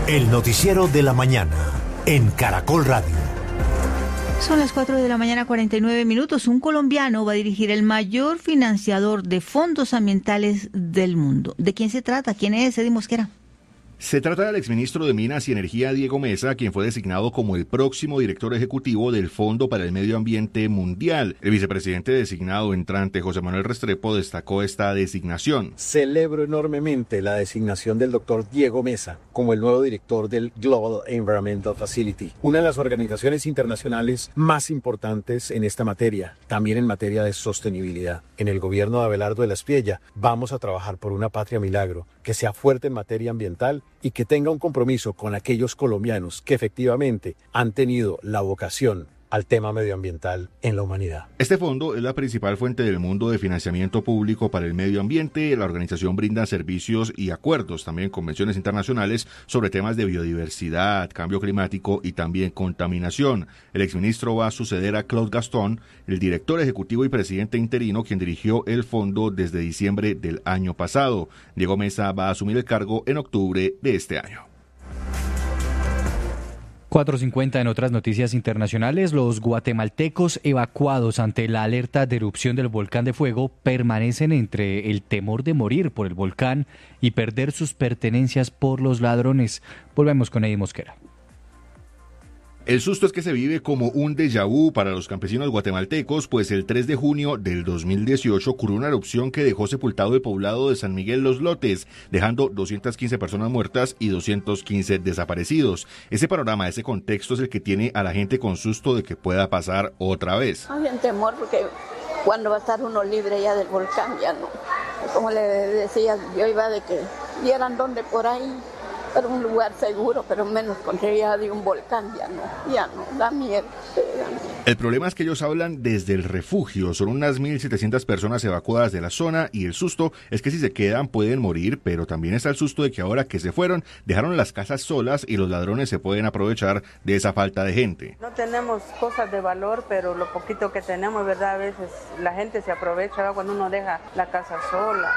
El noticiero de la mañana en Caracol Radio. Son las 4 de la mañana, 49 minutos. Un colombiano va a dirigir el mayor financiador de fondos ambientales del mundo. ¿De quién se trata? ¿Quién es Eddie Mosquera? Se trata del exministro de Minas y Energía, Diego Mesa, quien fue designado como el próximo director ejecutivo del Fondo para el Medio Ambiente Mundial. El vicepresidente designado entrante, José Manuel Restrepo, destacó esta designación. Celebro enormemente la designación del doctor Diego Mesa como el nuevo director del Global Environmental Facility, una de las organizaciones internacionales más importantes en esta materia, también en materia de sostenibilidad. En el gobierno de Abelardo de la Espriella vamos a trabajar por una patria milagro, que sea fuerte en materia ambiental y que tenga un compromiso con aquellos colombianos que efectivamente han tenido la vocación al tema medioambiental en la humanidad. Este fondo es la principal fuente del mundo de financiamiento público para el medio ambiente. La organización brinda servicios y acuerdos, también convenciones internacionales sobre temas de biodiversidad, cambio climático y también contaminación. El exministro va a suceder a Claude Gaston, el director ejecutivo y presidente interino, quien dirigió el fondo desde diciembre del año pasado. Diego Mesa va a asumir el cargo en octubre de este año. 4:50 en otras noticias internacionales. Los guatemaltecos evacuados ante la alerta de erupción del volcán de fuego permanecen entre el temor de morir por el volcán y perder sus pertenencias por los ladrones. Volvemos con Eddie Mosquera. El susto es que se vive como un déjà vu para los campesinos guatemaltecos, pues el 3 de junio del 2018 ocurrió una erupción que dejó sepultado el poblado de San Miguel Los Lotes, dejando 215 personas muertas y 215 desaparecidos. Ese panorama, ese contexto es el que tiene a la gente con susto de que pueda pasar otra vez. Hay un temor porque cuando va a estar uno libre ya del volcán, ya no. Como le decía, yo iba de que vieran dónde por ahí. Era un lugar seguro, pero menos con realidad de un volcán, ya no, da miedo. El problema es que ellos hablan desde el refugio, son unas 1.700 personas evacuadas de la zona y el susto es que si se quedan pueden morir, pero también está el susto de que ahora que se fueron, dejaron las casas solas y los ladrones se pueden aprovechar de esa falta de gente. No tenemos cosas de valor, pero lo poquito que tenemos, ¿verdad? A veces la gente se aprovecha, ¿verdad? Cuando uno deja la casa sola.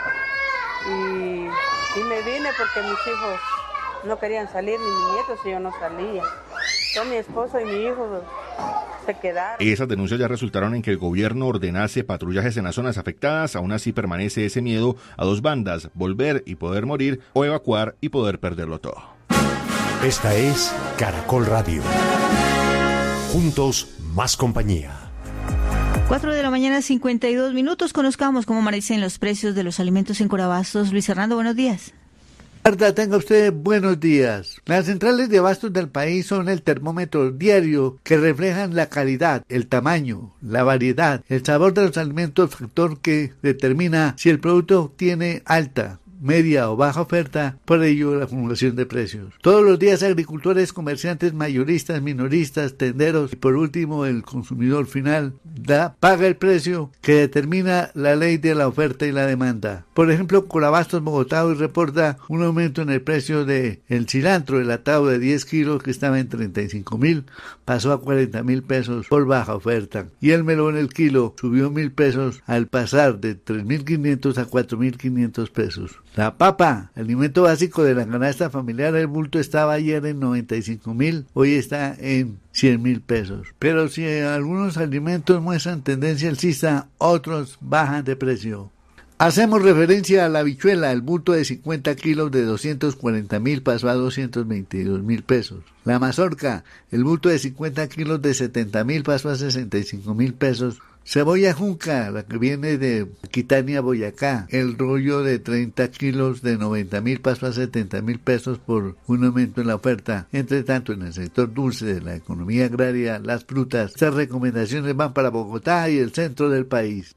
Y me vine porque mis hijos no querían salir, ni mis nietos, y yo no salía. Yo, mi esposo y mi hijo se quedaron. Esas denuncias ya resultaron en que el gobierno ordenase patrullajes en las zonas afectadas. Aún así permanece ese miedo a dos bandas: volver y poder morir, o evacuar y poder perderlo todo. Esta es Caracol Radio. Juntos, más compañía. 4 de la mañana, 52 minutos. Conozcamos cómo amanecen los precios de los alimentos en Corabastos. Luis Hernando, buenos días. Tenga usted buenos días. Las centrales de abastos del país son el termómetro diario que reflejan la calidad, el tamaño, la variedad, el sabor de los alimentos, factor que determina si el producto tiene alta, media o baja oferta, por ello la acumulación de precios. Todos los días agricultores, comerciantes, mayoristas, minoristas, tenderos y por último el consumidor final paga el precio que determina la ley de la oferta y la demanda. Por ejemplo, Corabastos Bogotá hoy reporta un aumento en el precio de el cilantro, el atado de 10 kilos que estaba en 35.000, pasó a 40.000 pesos por baja oferta. Y el melón el kilo subió 1.000 pesos al pasar de 3.500 a 4.500 pesos. La papa, alimento básico de la canasta familiar, el bulto estaba ayer en 95.000, hoy está en 100.000 pesos. Pero si algunos alimentos muestran tendencia alcista, otros bajan de precio. Hacemos referencia a la habichuela, el bulto de 50 kilos de 240.000 pasó a 222.000 pesos. La mazorca, el bulto de 50 kilos de 70.000 pasó a 65.000 pesos. Cebolla junca, la que viene de Quitania, Boyacá, el rollo de 30 kilos de 90.000 pasó a 70.000 pesos por un aumento en la oferta. Entre tanto, en el sector dulce de la economía agraria, las frutas, estas recomendaciones van para Bogotá y el centro del país.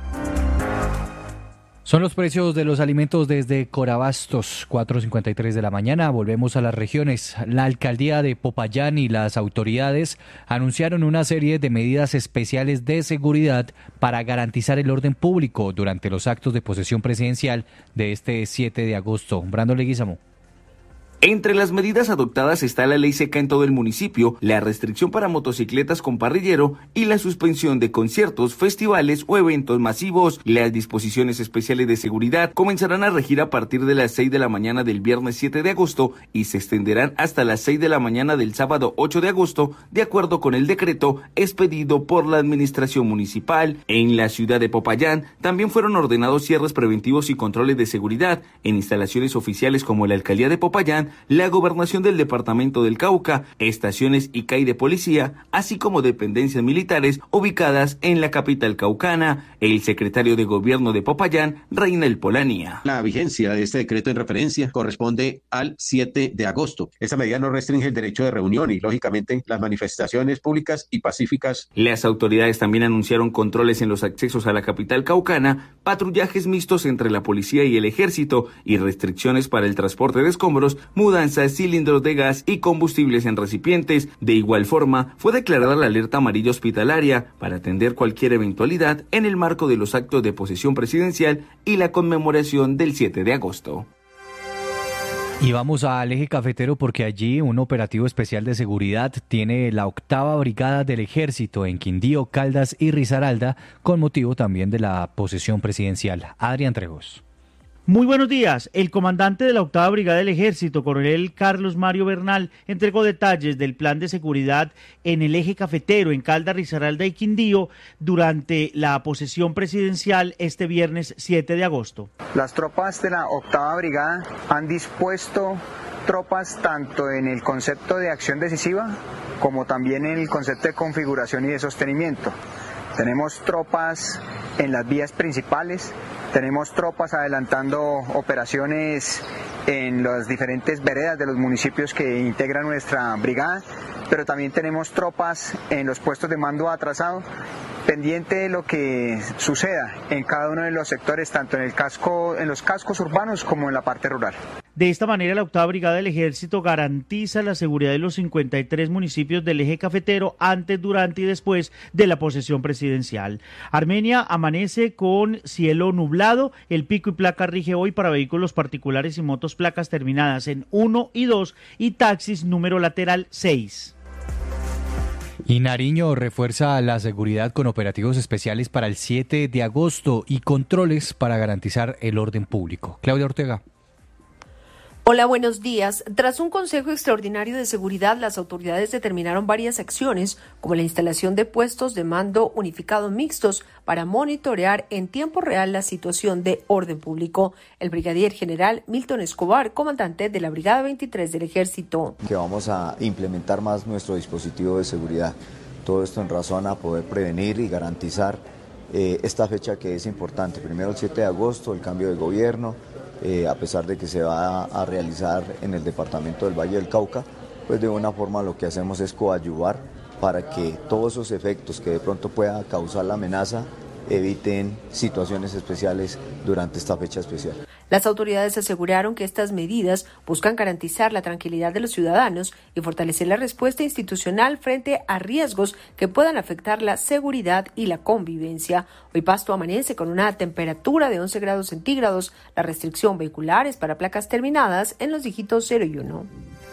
Son los precios de los alimentos desde Corabastos, 4:53 de la mañana. Volvemos a las regiones. La alcaldía de Popayán y las autoridades anunciaron una serie de medidas especiales de seguridad para garantizar el orden público durante los actos de posesión presidencial de este 7 de agosto. Brando Leguizamo. Entre las medidas adoptadas está la ley seca en todo el municipio, la restricción para motocicletas con parrillero y la suspensión de conciertos, festivales o eventos masivos. Las disposiciones especiales de seguridad comenzarán a regir a partir de las 6 de la mañana del viernes 7 de agosto y se extenderán hasta las 6 de la mañana del sábado 8 de agosto, de acuerdo con el decreto expedido por la administración municipal. En la ciudad de Popayán también fueron ordenados cierres preventivos y controles de seguridad en instalaciones oficiales como la Alcaldía de Popayán, la Gobernación del Departamento del Cauca, estaciones y CAI de policía, así como dependencias militares ubicadas en la capital caucana. El secretario de Gobierno de Popayán, Reinel Polanía. La vigencia de este decreto en referencia corresponde al 7 de agosto. Esta medida no restringe el derecho de reunión y, lógicamente, las manifestaciones públicas y pacíficas. Las autoridades también anunciaron controles en los accesos a la capital caucana, patrullajes mixtos entre la policía y el ejército y restricciones para el transporte de escombros, mudanzas, cilindros de gas y combustibles en recipientes. De igual forma, fue declarada la alerta amarilla hospitalaria para atender cualquier eventualidad en el marco de los actos de posesión presidencial y la conmemoración del 7 de agosto. Y vamos al eje cafetero porque allí un operativo especial de seguridad tiene la 8ª Brigada del Ejército en Quindío, Caldas y Risaralda con motivo también de la posesión presidencial. Adrián Trejos. Muy buenos días. El comandante de la 8ª Brigada del Ejército, coronel Carlos Mario Bernal, entregó detalles del plan de seguridad en el eje cafetero en Caldas, Risaralda y Quindío durante la posesión presidencial este viernes 7 de agosto. Las tropas de la 8ª Brigada han dispuesto tropas tanto en el concepto de acción decisiva como también en el concepto de configuración y de sostenimiento. Tenemos tropas en las vías principales, tenemos tropas adelantando operaciones en las diferentes veredas de los municipios que integran nuestra brigada, pero también tenemos tropas en los puestos de mando atrasado, pendiente de lo que suceda en cada uno de los sectores, tanto en los cascos urbanos como en la parte rural. De esta manera, la 8ª Brigada del Ejército garantiza la seguridad de los 53 municipios del eje cafetero antes, durante y después de la posesión presidencial. Armenia amanece con cielo nublado. El pico y placa rige hoy para vehículos particulares y motos placas terminadas en 1 y 2 y taxis número lateral 6. Y Nariño refuerza la seguridad con operativos especiales para el 7 de agosto y controles para garantizar el orden público. Claudia Ortega. Hola, buenos días. Tras un consejo extraordinario de seguridad, las autoridades determinaron varias acciones, como la instalación de puestos de mando unificado mixtos para monitorear en tiempo real la situación de orden público. El brigadier general Milton Escobar, comandante de la Brigada 23 del Ejército. Que vamos a implementar más nuestro dispositivo de seguridad. Todo esto en razón a poder prevenir y garantizar esta fecha que es importante. Primero el 7 de agosto, el cambio de gobierno. A pesar de que se va a realizar en el departamento del Valle del Cauca, pues de una forma lo que hacemos es coadyuvar para que todos esos efectos que de pronto pueda causar la amenaza eviten situaciones especiales durante esta fecha especial. Las autoridades aseguraron que estas medidas buscan garantizar la tranquilidad de los ciudadanos y fortalecer la respuesta institucional frente a riesgos que puedan afectar la seguridad y la convivencia. Hoy Pasto amanece con una temperatura de 11 grados centígrados. La restricción vehicular es para placas terminadas en los dígitos 0 y 1.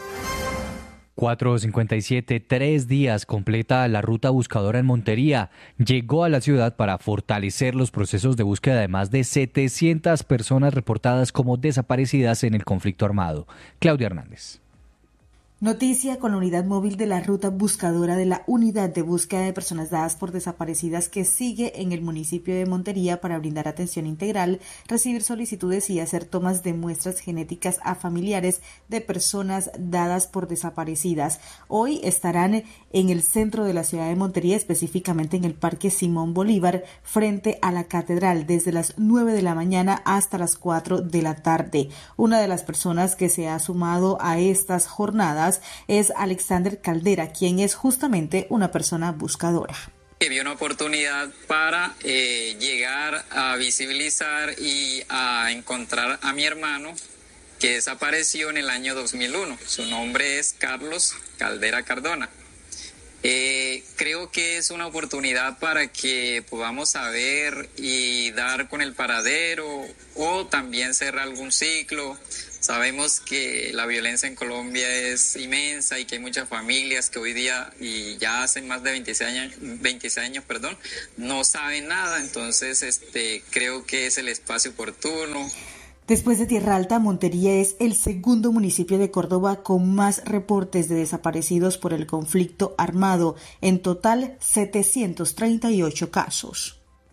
4:57, 3 días completa la ruta buscadora en Montería. Llegó a la ciudad para fortalecer los procesos de búsqueda de más de 700 personas reportadas como desaparecidas en el conflicto armado. Claudia Hernández. Noticia con la unidad móvil de la ruta buscadora de la Unidad de Búsqueda de Personas Dadas por Desaparecidas que sigue en el municipio de Montería para brindar atención integral, recibir solicitudes y hacer tomas de muestras genéticas a familiares de personas dadas por desaparecidas. Hoy estarán en el centro de la ciudad de Montería, específicamente en el Parque Simón Bolívar, frente a la Catedral, desde las 9 de la mañana hasta las 4 de la tarde. Una de las personas que se ha sumado a estas jornadas es Alexander Caldera, quien es justamente una persona buscadora. Vi una oportunidad para llegar a visibilizar y a encontrar a mi hermano que desapareció en el año 2001. Su nombre es Carlos Caldera Cardona. Creo que es una oportunidad para que podamos saber y dar con el paradero o también cerrar algún ciclo. Sabemos que la violencia en Colombia es inmensa y que hay muchas familias que hoy día y ya hace más de 26 años, no saben nada, entonces creo que es el espacio oportuno. Después de Tierra Alta, Montería es el segundo municipio de Córdoba con más reportes de desaparecidos por el conflicto armado. En total, 738 casos.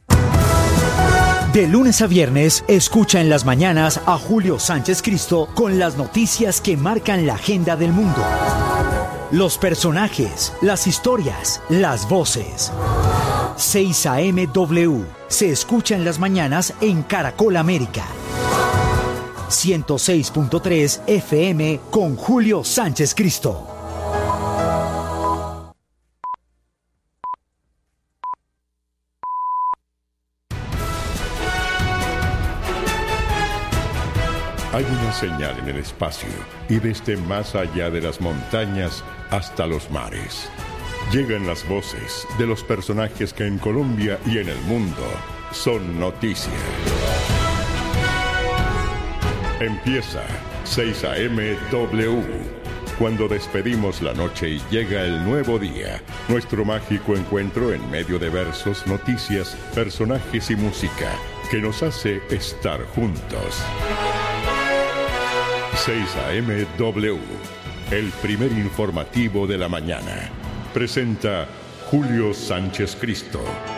De lunes a viernes, escucha en las mañanas a Julio Sánchez Cristo con las noticias que marcan la agenda del mundo. Los personajes, las historias, las voces. 6 AM W se escucha en las mañanas en Caracol América. 106.3 FM con Julio Sánchez Cristo. Hay una señal en el espacio y desde más allá de las montañas hasta los mares. Llegan las voces de los personajes que en Colombia y en el mundo son noticia. Empieza 6 AM W. Cuando despedimos la noche y llega el nuevo día, nuestro mágico encuentro en medio de versos, noticias, personajes y música que nos hace estar juntos. 6 AM W, el primer informativo de la mañana. Presenta Julio Sánchez Cristo.